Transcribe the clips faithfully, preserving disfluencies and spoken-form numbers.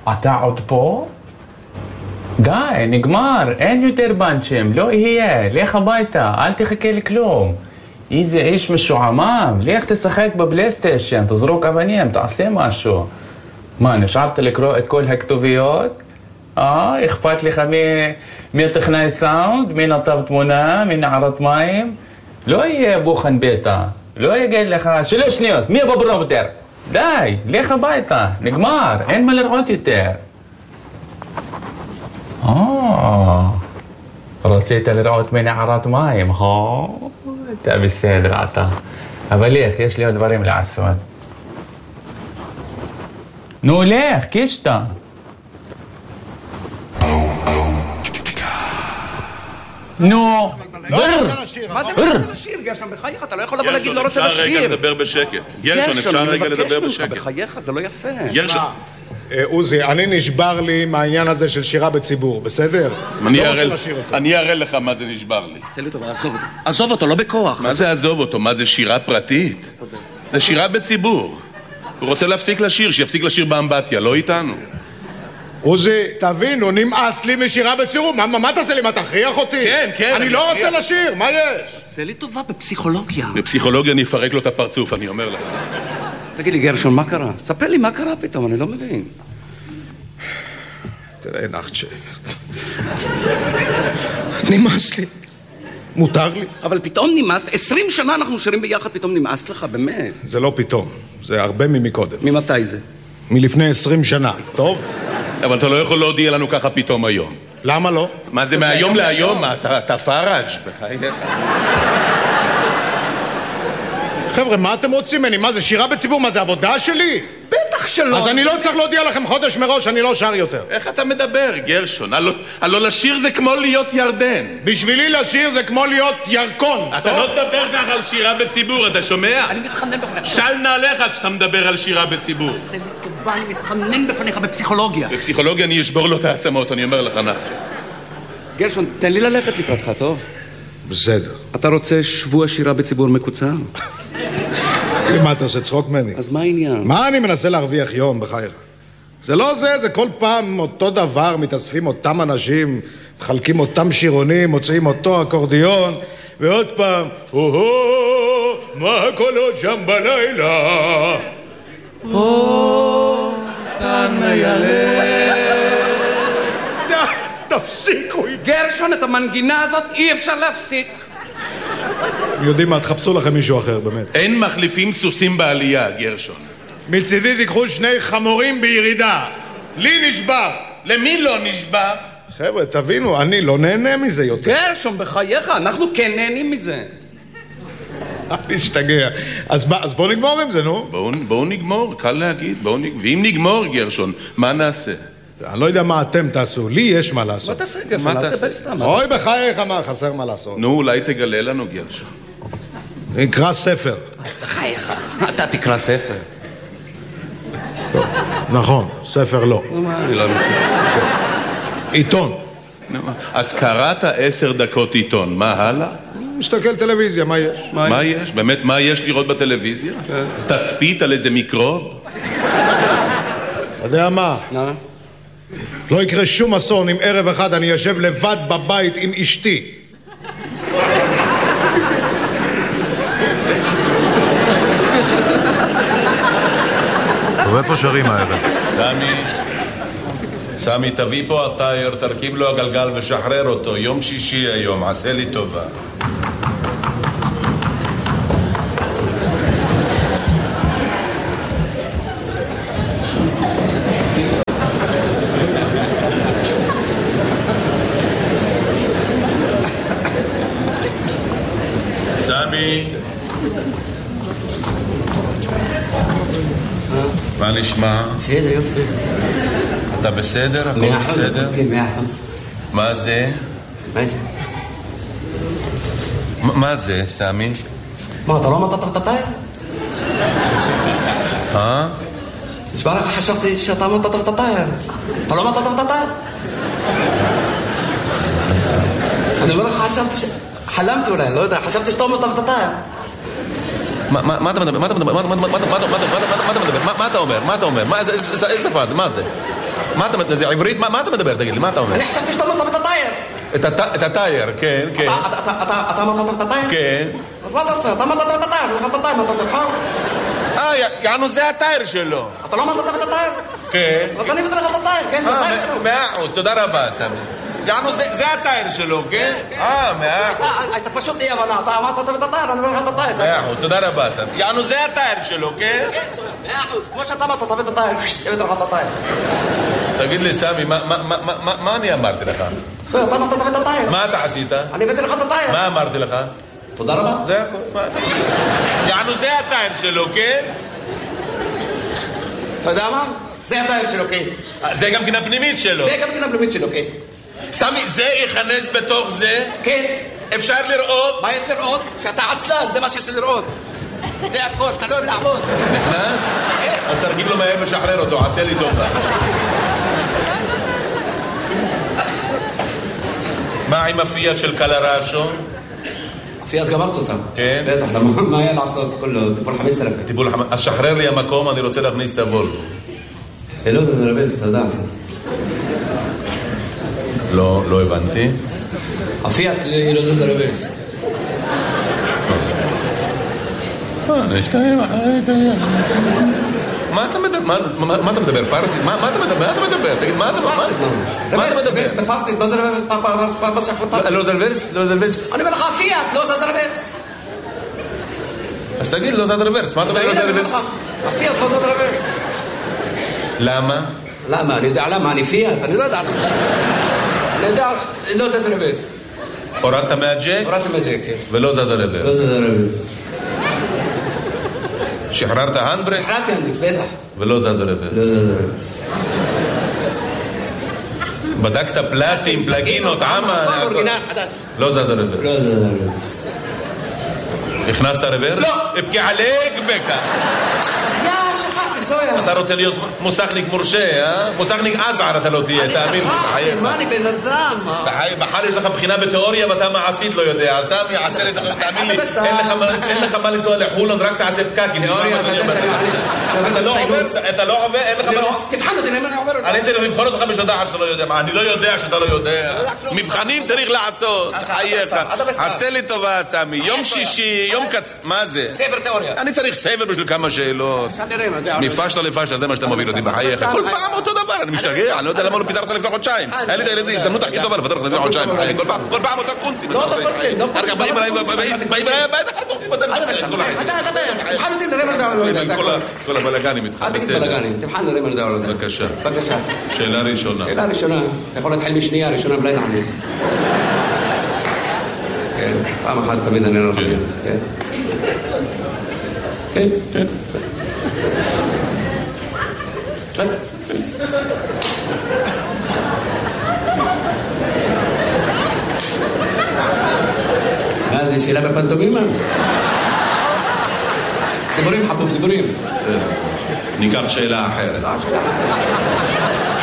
אתה עוד פה? די, נגמר, אין יותר בנצ'ים, לא יהיה, לך הביתה, אל תחכה לכלום. איזה איש משועמם, לך תשחק בבלייסטיישן, תזרוק אבנים, תעשה משהו. מה, נשארת לקרוא את כל הכתוביות? אה, אכפת לך מי, מי טכנאי סאונד, מי נתב תמונה, מי נערת מים? לא יהיה בוחן ביתה, לא יגיד לך, שלוש שניות, מי בברומטר? די, לך הביתה, נגמר, אין מה לראות יותר. אה, רצית לראות מי נערת מים, אה? אתה בסדר אתה. אבל לך, יש לי עוד דברים לעשות. נו, לך, קישתה. נו, לא רוצה לשיר. מה זה לא רוצה לשיר? גרשון, בחייך, אתה לא יכול לבוא להגיד לא רוצה לשיר. גרשון, אפשר רגע לדבר בשקט. גרשון, אפשר רגע לדבר בשקט. בחייך, זה לא יפה. גרשון. עוזי, אני נשבר לי מהעניין הזה של שירה בציבור, בסדר? אני אראה לך מה זה נשבר לי. עשה לי טוב, עזוב אותו. עזוב אותו, לא בכוח. מה זה עזוב אותו? מה זה שירה פרטית? זה שירה בציבור. הוא רוצה להפסיק לשיר, שיפסיק לשיר באמבטיה, לא איתנו. עוזי, תבין, הוא נמאס לי משירה בציבור. מה תעשה לי? מה תכריח אותי? כן, כן. אני לא רוצה לשיר, מה יש? עשה לי טובה בפסיכולוגיה. בפסיכולוגיה אני אפרק לו את הפרצוף, אני אומר לך. תגיד לי, גרשון, מה קרה? ספר לי מה קרה פתאום, אני לא מבין. תראה, נחצ'ה. נמאס לי. מותר לי. אבל פתאום נמאס, עשרים שנה אנחנו שרים ביחד, פתאום נמאס לך, באמת. זה לא פתאום, זה הרבה ממקודם. ממתי זה? מלפני עשרים שנה, טוב? אבל אתה לא יכול להודיע לנו ככה פתאום היום. למה לא? מה זה מהיום להיום? מה, אתה פארג' בחייך? חבר'ה, מה אתם רוצים ממני? מה זה, שירה בציבור? מה זה, עבודה שלי? בטח שלא. אז אני לא צריך להודיע לכם חודש מראש, אני לא שר יותר. איך אתה מדבר, גרשון? הלא לשיר זה כמו להיות ירדן. בשבילי לשיר זה כמו להיות ירקון. אתה לא תדבר ככה על שירה בציבור, אתה שומע? אני מתחנן בפניך. של נעליך כשאתה מדבר על שירה בציבור. עשה לי טובה, אני מתחנן בפניך בפסיכולוגיה. בפסיכולוגיה אני אשבור לו את העצמות, אני אומר לך נחשב. גרשון, תן לי ללכת לקראתך, טוב? בסדר. אתה רוצה שבוע שירה בציבור מקוצר? מה, אתה עושה צחוק ממני? אז מה העניין? מה אני מנסה להרוויח יום בחייך? זה לא זה, זה כל פעם אותו דבר, מתאספים אותם אנשים, מחלקים אותם שירונים, מוצאים אותו אקורדיון, ועוד פעם, הו-הו, מה הקולות שם בלילה? הו, כאן מיילד. די, תפסיקו. גרשון, את המנגינה הזאת אי אפשר להפסיק. יודעים מה, תחפשו לכם מישהו אחר, באמת. אין מחליפים סוסים בעלייה, גרשון. מצידי תיקחו שני חמורים בירידה. לי נשבר. למי לא נשבר? חבר'ה, תבינו, אני לא נהנה מזה יותר. גרשון, בחייך, אנחנו כן נהנים מזה. אני אשתגע. אז, אז בואו נגמור עם זה, נו. בואו בוא נגמור, קל להגיד. בוא נג... ואם נגמור, גרשון, מה נעשה? אני לא יודע מה אתם תעשו, לי יש מה לעשות. מה תעשה, גרשון? אל תדבר סתם. אוי, בחייך, מה, חסר מה לעשות. נו, אולי תגלה לנו, גרשון. נקרא ספר. בחייך, אתה תקרא ספר. נכון, ספר לא. אני לא מכיר. עיתון. אז קראת עשר דקות עיתון, מה הלאה? מסתכל טלוויזיה, מה יש? מה יש? באמת, מה יש לראות בטלוויזיה? תצפית על איזה מיקרוב? אתה יודע מה? לא יקרה שום אסון אם ערב אחד אני יושב לבד בבית עם אשתי. טוב, איפה שרים הערב? סמי, סמי, תביא פה הטייר, תרכיב לו הגלגל ושחרר אותו. יום שישי היום, עשה לי טובה. סמי, מה נשמע? בסדר, יופי. אתה בסדר? הכל בסדר? כן, מאה אחוז. מה זה? מה זה? מה זה, סמי? מה, אתה לא אמרת את הטייר? אה? תשמע לך, חשבתי שאתה אמרת את הטייר. אתה לא אמרת את הטייר? אני אומר לך, חשבתי ש... חלמתי אולי, לא יודע, חשבתי שאתה אמרת את הטייר. מה אתה מדבר? מה אתה מדבר? מה אתה מדבר? מה אתה אומר? מה אתה אומר? איזה שפה זה? מה זה? מה אתה מדבר? זה עברית? מה אתה מדבר? תגיד לי, מה אתה אומר? אני חשבתי שאתה אומר את הטייר. את הטייר, כן, כן. אתה אמרת את הטייר? כן. אז מה אתה רוצה? אתה אמרת את הטייר, לא אמרת את הטייר, מה אתה רוצה? אה, יענו זה הטייר שלו. אתה לא אמרת את הטייר? כן. אז אני מבטל לך את הטייר, כן, זה הטייר שלו. מאה אחוז, תודה רבה, סמי. יענו זה הטייר שלו, כן? אה, מאה אחוז. אתה פשוט אי הבנה, אתה אמרת את הטייר, אני מבטל לך את הטייר. מאה אחוז, תודה רבה, סמי. יענו זה הטייר שלו, כן? כן, סויה, מאה אחוז. כמו שאתה אמרת, תביא את הטייר, תביא לך את הטייר. תגיד לי, סמי, מה אני אמרתי לך? סויה, אתה אמרת תביא את הטייר. מה אתה עשית? אני הבאתי לך את הטייר. מה אמרתי לך? תודה רבה. זה הכל. יענו זה הטייר שלו, כן? אתה יודע מה? זה הטייר שלו, כן. זה גם כן הפנימית שלו. זה גם כן הפנימית שלו, כן. סמי, זה ייכנס בתוך זה? כן. אפשר לראות? מה יש לראות? שאתה עצלן, זה מה שיש לראות. זה הכל, אתה לא לעבוד. נכנס? אז תרגיל לו מהר ושחרר אותו, עשה לי טובה. מה עם הפיאט של קלרשו? הפיאט גמרת אותה. כן? בטח, מה היה לעשות? טיפול חמשת אלפים. טיפול חמשת אלפים. אז שחרר לי המקום, אני רוצה להכניס את הוולבו. לא, זה נרבס, אתה יודע. לא, לא הבנתי. הפיאט היא לא זה נרבס. מה אתה מדבר? מה אתה מדבר? פרסית? מה אתה מדבר? מה אתה מדבר? תגיד, מה אתה מדבר? מה אתה מדבר? בפרסית, מה זה רבס? לא זה רבס? לא זה רבס? אני אומר לך, הפיאט, לא זה רבס. אז תגיד, לא זה רבס. מה אתה אומר? לא זה רבס? הפיאט, לא זה רבס. למה? למה? אני יודע למה, אני פיאט, אני לא יודע למה. אני יודע, לא זה רבס. הורדת מהג'ק? הורדתי מהג'ק, כן. ולא זז הרבס. לא זה רבס. שחררת הנדברק? שחררתי הנדברק, בטח. ולא זז הרבס. לא זה רבס. בדקת פלטים, פלגינות, עמה? לא זז הרבס. לא זה רבס. הכנסת רוורס? לא. אבקי עליק בקה. יא, שכחתי, סויה. אתה רוצה להיות מוסכניק מורשה, אה? מוסכניק עזער אתה לא תהיה, תאמין לי. שכחתי, מה אני בן אדם? בחר יש לך בחינה בתיאוריה ואתה מעשית לא יודע. סמי, עשה לי, תאמין לי, אין לך מה לנסוע לחולון, רק תעשה פקקים. תיאוריה, אתה לא עובר, אתה לא עובר, אין לך מה... תבחן אותי, אני עובר אותי. אני צריך לבחון אותך בשדה אחת שאתה לא יודע. אני לא יודע שאתה לא יודע. מבחנים צריך לעשות. חייך. עשה לי טובה, סמי. יום שישי, יום קצ... מה זה? ספר תיאוריה. אני צריך ספר בשביל כמה שאלות. מפשטה לפשטה, זה מה שאתה מוביל אותי בחייך. כל פעם אותו דבר, אני משתגע. אני לא יודע למה לא פיתרת לפני חודשיים. היה לי את ההזדמנות הכי טובה לפתר לך לפני חודשיים. כל פעם אותו קונצים. לא אותו קונצים. אחר כך באים אליי, באים אליי הביתה, תבחן אותי, נראה מה דעה לא יודע. כל הבלגנים איתך. אל תגיד בלגנים, תבחן נראה מה דעה לא יודע. בבקשה. בבקשה. שאלה ראשונה. שאלה ראשונה. אתה יכול להתחיל משנייה, ראשונה בלי נענה. כן, פעם אחת תמיד אני לא חושב. כן. כן, כן. כן. מה זה, שאלה בפנטומימה? דיבורים חבוב, דיבורים. ניקח שאלה אחרת. לא, שאלה אחרת.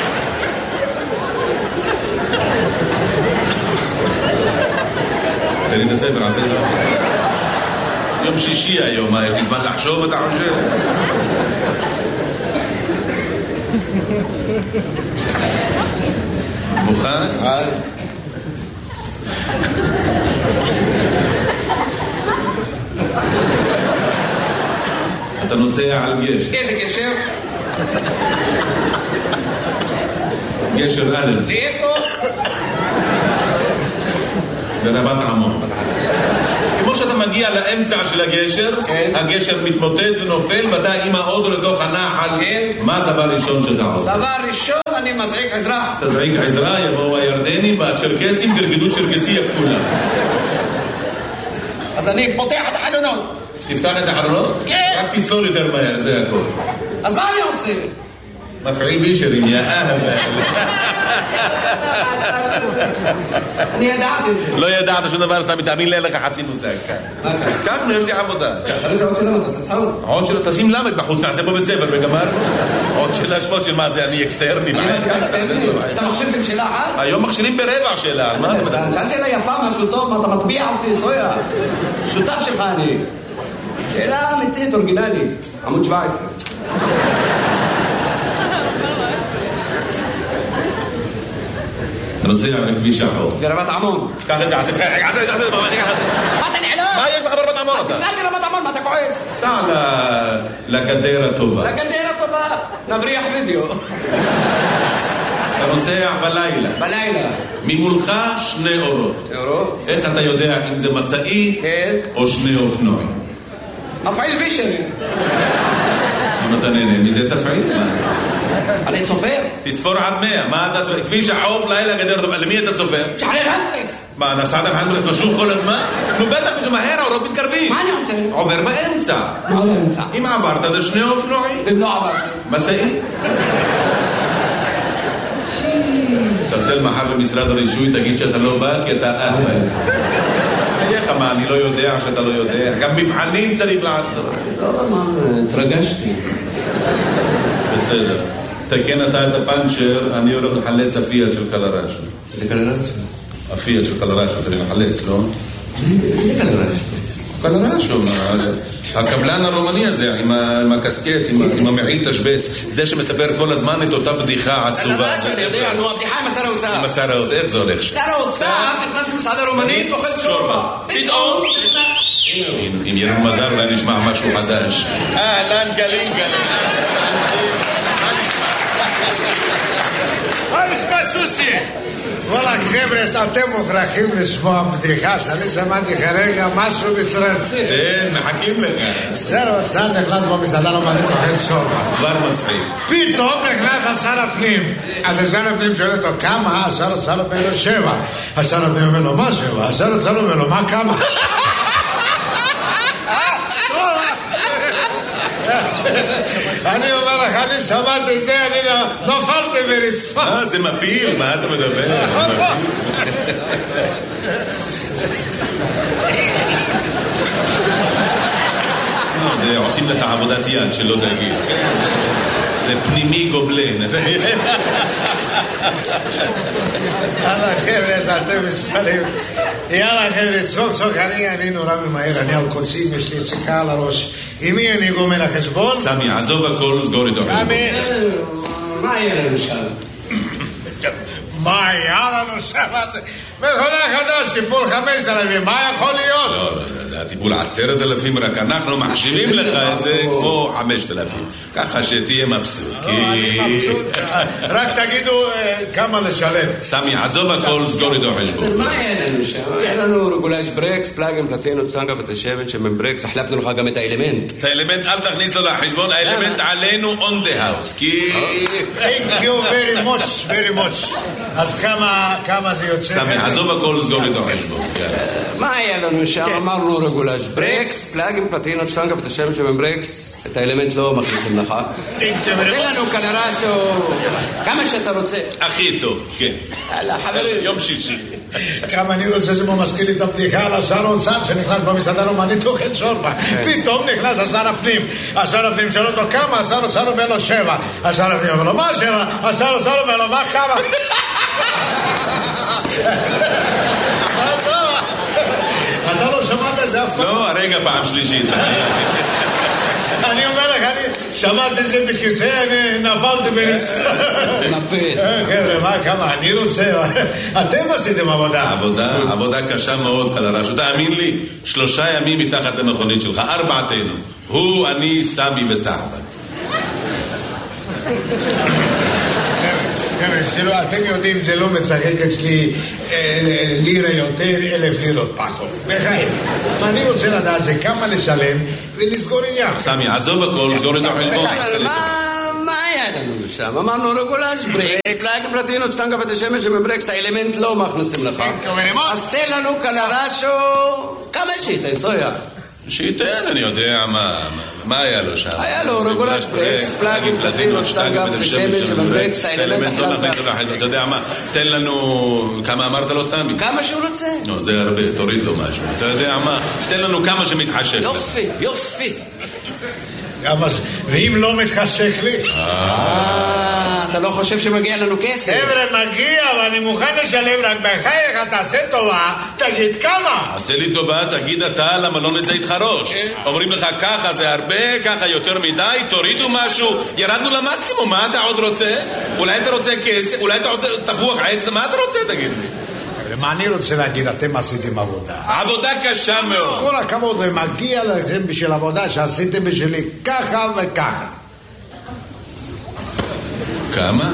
תן לי את הספר, עשה את זה. יום שישי היום, מה, יש לי זמן לחשוב, אתה חושב? מוכן? אתה נוסע על גשר. איזה גשר? גשר אלן. לאיפה? ברבת עמון. כמו שאתה מגיע לאמצע של הגשר, הגשר מתמוטט ונופל, ואתה עם האוטו לתוך הנחל. מה הדבר הראשון שאתה עושה? דבר ראשון, אני מזעיק עזרה. תזעיק עזרה, יבואו הירדנים והצ'רקסים, גרגדו צ'רקסי הכפולה. אז אני פותח את החלונות. תפתח את החלונות? כן. רק תסלול יותר מהר, זה הכל. אז מה אני עושה? מפעיל בישרים, יא אהבה. אני ידעתי את זה. לא ידעת שום דבר, אתה מתאמין לי, אין לך חצי מוזג. ככה, יש לי עבודה. אני עוד שאלה, אתה עושה צחוק? עוד שאלה, תשים למד בחוץ, נעשה פה בית ספר וגמר. עוד שאלה שמות של מה זה, אני אקסטרני. אתה מכשירתם שאלה אחת? היום מכשירים ברבע שאלה. שאלת שאלה יפה, משהו טוב, מה אתה מטביע אותי, סויה? שותף שלך אני. שאלה אמיתית, אורגינלית. עמוד שבע עשרה. נוסע בכביש החוף. לרמת עמון. קח את זה, עשה, רגע, עשה, עשה, מה אתה נעלם? מה יש לך ברמת עמון אתה? תפלאתי רמת עמון, מה אתה כועס? סע לגדר הטובה. לגדר הטובה, נבריח וידאו. אתה נוסע בלילה. בלילה. ממולך שני אורות. אורות? איך אתה יודע אם זה מסעי כן. או שני אופנועים? אפעיל בישרי. אם אתה נהנה מזה תפעיל. אני צופר. תצפור עד מאה. מה אתה צופר? כביש החוף, לילה גדר הטובה. למי אתה צופר? שחרר הנדריקס. מה, נסעת בהנדריקס משוך כל הזמן? נו בטח, זה מהר, האורות מתקרבים. מה אני עושה? עובר באמצע. מה באמצע? אם עברת זה שני אופנועים. אם לא עברתי. מסעי. תצלצל מחר במשרד הרישוי, תגיד שאתה לא בא כי אתה אהבל. איך מה, אני לא יודע שאתה לא יודע. גם מבחנים צריך לעשות. לא, מה, התרגשתי. בסדר. תקן אתה את הפנצ'ר, אני הולך לחלץ הפיאט של קלרש. זה קלרש? הפיאט של קלרש, אתה לחלץ, לא? זה קלרש. קלרש, הקבלן הרומני הזה, עם הקסקט, עם המעיל תשבץ, זה שמספר כל הזמן את אותה בדיחה עצובה. קלרש, אני יודע, נו, הבדיחה עם השר האוצר. עם השר האוצר, איך זה הולך? שר האוצר נכנס למסעדה רומנית, אוכל שורבה. פתאום אם יהיה לנו מזל ואני נשמע משהו חדש. אהלן גלים גלים. מה נשמע סוסי? וואלה חבר'ה, אתם מוכרחים לשמוע בדיחה שאני שמעתי כרגע משהו מסרטי. תן, מחכים לך. שר האוצר נכנס במסעדה רומנית אוכל שורבה. כבר מצחיק. פתאום נכנס השר הפנים. אז השר הפנים שואל אותו כמה? השר האוצר אומר לו שבע. השר הפנים אומר לו מה שבע? השר האוצר אומר לו מה כמה? אני אומר לך, אני שמעתי זה, אני נופלתי ברצפה. אה, זה מפיל, מה אתה מדבר? זה עושים לך עבודת יד שלא תגיד. זה פנימי גובלן. יאללה חבר'ה, אתם מספרים. יאללה חבר'ה, צחוק צחוק, אני נורא ממהר, אני על קוצים, יש לי ציקה על הראש. עם מי אני גומר החשבון? סמי, עזוב הכל, סגור איתו חשבון. סמי, מה יהיה לנו שם? מה היה לנו שם? מכונה חדש, טיפול חמש אלפים, מה יכול להיות? לא, לא, זה הטיפול עשרת אלפים, רק אנחנו מחשיבים לך את זה כמו חמשת אלפים. ככה שתהיה מבסוט. אני מבסוט, רק תגידו כמה לשלם. סמי, עזוב הכל, סגור איתו חשבון. מה יהיה לנו שם? יהיה לנו רגולש ברקס, פלאגים, פלטינות, טנקה ותשבת שמן ברקס, החלפנו לך גם את האלמנט. את האלמנט אל תכניס לו לחשבון, האלמנט עלינו on the house, כי... Thank you very much, very much. אז כמה זה יוצא? סמי, עזוב הכל, סגור איתו חשבון. מה היה לנו שם? אמרנו רגולש ברקס, פלאגים, פלטינות, טנקה ותשבת שמן ברקס, את האלמנט לא מכניסים לך. תן לנו קלרשו, כמה שאתה רוצה. הכי טוב, כן. יאללה, חברים. יום שישי. כמה אני רוצה זה מזכיר לי את הבדיחה על השר האוצר שנכנס במסעדה רומנית אוכל שורבה. פתאום נכנס השר הפנים. השר הפנים שואל אותו כמה? השר האוצר אומר לו שבע. השר הפנים אומר לו מה שבע? השר האוצר אומר לו מה כמה? אתה לא שמעת את זה אף פעם? לא, הרגע פעם שלישית. אני אומר לך, אני שמעתי את זה בכיסא, אני נפלתי ברצפה. נפל. חבר'ה, מה, כמה, אני רוצה, אתם עשיתם עבודה. עבודה, עבודה קשה מאוד, קלרש. תאמין לי, שלושה ימים מתחת למכונית שלך, ארבעתנו. הוא, אני, סמי וסחבק. אתם יודעים, זה לא מצחק אצלי לירה יותר, אלף לירות פחות. בחיים. אני רוצה לדעת זה כמה לשלם ולסגור עניין. סמי, עזוב הכל, סגור את החשבון. מה היה לנו שם? אמרנו רגולש ברקס, פלאגים פלטינות, שטנגה ותשמש שמברקס, את האלמנט לא מכניסים לך. אז תן לנו קלרשו, כמה שייתן, סויה? שייתן, אני יודע מה, מה היה לו שם? היה לו רגולש ברקס, פלאגים פלטינות, שטנגה ותשמש שמברקס, את האלמנט לא מכניסים לך. אתה יודע מה, תן לנו, כמה אמרת לו סמי? כמה שהוא רוצה. לא, זה הרבה, תוריד לו משהו. אתה יודע מה, תן לנו כמה שמתחשק. יופי, יופי. ואם לא מתחשק לי? אתה לא חושב שמגיע לנו כסף? חבר'ה, מגיע, ואני מוכן לשלם, רק בחייך, תעשה טובה, תגיד כמה. עשה לי טובה, תגיד אתה, למה לא נצא איתך ראש? אומרים לך ככה זה הרבה, ככה יותר מדי, תורידו משהו, ירדנו למקסימום, מה אתה עוד רוצה? אולי אתה רוצה כסף, אולי אתה רוצה תפוח עץ, מה אתה רוצה, תגיד לי? מה אני רוצה להגיד, אתם עשיתם עבודה. עבודה קשה מאוד. כל הכבוד, ומגיע לכם בשביל עבודה שעשיתם בשבילי ככה וככה. כמה?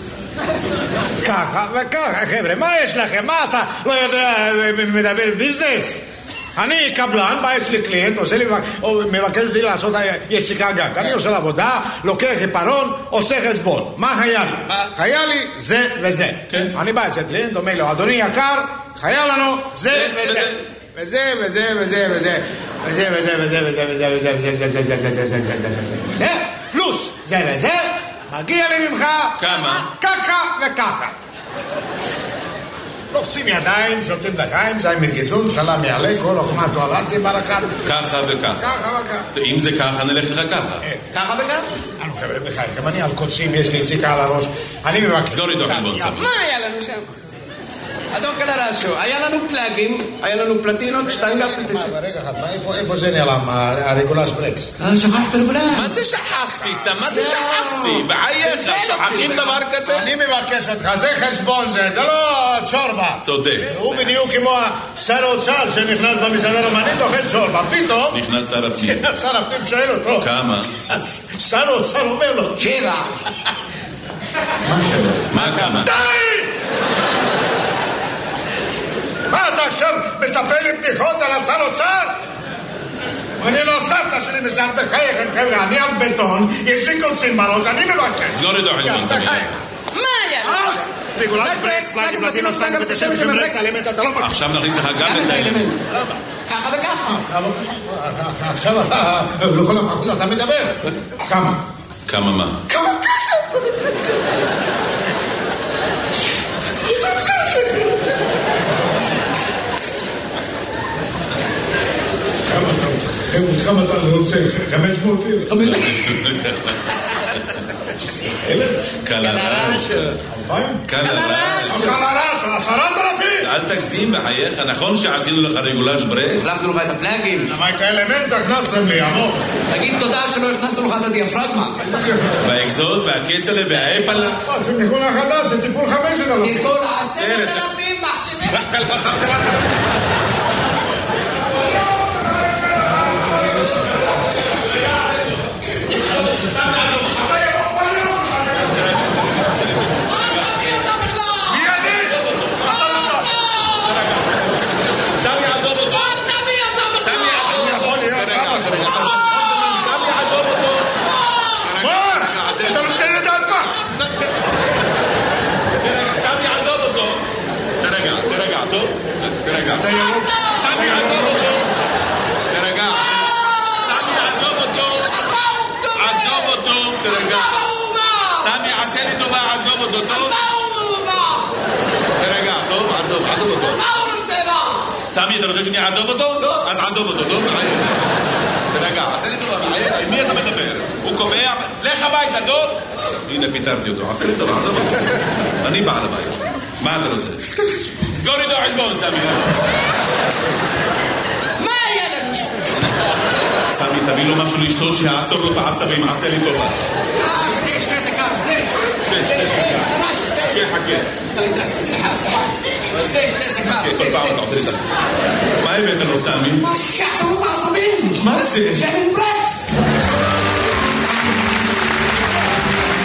ככה וככה, חבר'ה, מה יש לכם? מה אתה לא יודע, מדבר ביזנס? אני קבלן, בא אצלי קליינט, עושה לי, מבקש אותי לעשות יציקה גג. אני עושה לעבודה, לוקח עיפרון, עושה חשבון. מה היה לי? היה לי זה וזה. אני בא אצל קליינט, אומר לו, אדוני יקר, היה לנו זה וזה. וזה וזה וזה וזה. וזה וזה וזה וזה וזה וזה וזה וזה וזה וזה וזה וזה פלוס זה וזה, מגיע לי ממך כמה? ככה וככה. לוחצים ידיים, שותים לחיים, זה מרגיזון, סלם יעלה, כל אוכמה תועלתי ברקת. ככה וככה. ככה וככה. אם זה ככה, נלך לך ככה. ככה וככה? אנו חבר'ה בחיים, גם אני על קוצים, יש לי יציקה על הראש. אני מבקש. סגור איתו חלבון סביר. מה היה לנו שם? אדון קלרשו, היה לנו פלאגים, היה לנו פלטינות, שתיים גם פלטינות. רגע אחד, איפה זה נעלם, הרגולס ברקס? שכחת רגולס? מה זה שכחתי, סם? מה זה שכחתי? בחייך, שוכחים דבר כזה? אני מבקש אותך, זה חשבון זה, זה לא צ'ורבה. צודק. הוא בדיוק כמו שר האוצר שנכנס במסעדה רומנית, אוכל צ'ורבה, פתאום... נכנס שר הפנים. שר הפנים שואל אותו. כמה? שר האוצר אומר לו. שבע. מה כמה? די! מה אתה עכשיו מספר לי בדיחות על השר אוצר? אני לא סבתא שלי מסער בחייכם, חבר'ה, אני על בטון, יש לי קוצים בראש, אני מבקש. סגור איתו חלבון סביר. מה היה? רגולס ברקס, פלאגים, פלטינות, שתיים ותשעים שמרק, האלמנט, אתה לא מקשיב. עכשיו נכניס לך גם את האלמנט. ככה וככה. עכשיו אתה, לכל המחוז אתה מדבר. כמה? כמה מה? כמה כסף? כמה אתה רוצה? חמש מאות לירה. חמש מאות לירה. קלרש. קלרש. קלרש, עשרת אלפים. אל תגזים בחייך, נכון שעשינו לך רגולש ברקס? החלפנו לך את הפלאגים. למה את האלמנט הכנסתם לי, עמוק? תגיד תודה שלא הכנסנו לך את הדיאפרגמה. והאקזוז והכסלה והאפלה. זה מיכון החדש, זה טיפול חמשת אלפים. טיפול עשרת אלפים מחתימים. אתה ירוק. סמי עזוב אותו. תרגע. סמי עזוב אותו. עזוב אותו. תרגע. סמי עשה לי טובה, עזוב אותו. טוב. תרגע, טוב, עזוב, עזוב אותו. מה הוא רוצה מה? סמי, אתה רוצה שאני אעזוב אותו? לא. אז עזוב אותו, טוב? תרגע, עשה לי טובה, עם מי אתה מדבר? הוא קובע, לך הביתה, טוב? הנה, פיתרתי אותו, עשה לי טובה, עזוב אותו. אני בעל הבית. מה אתה רוצה? סגור איתו חשבון, סמי. מה היה לנו שם? סמי, תביא לו משהו לשתות שיעצור לו את העצבים, עשה לי טובה. אה, שתי, שתי סיכר, שתי. שתי, שתי סיכר. חכה, חכה. סליחה, סליחה. שתי, שתי סיכר. כל פעם אתה עושה לי את זה. מה הבאת לו, סמי? מה שחררו בעצבים? מה זה? שמן ברק.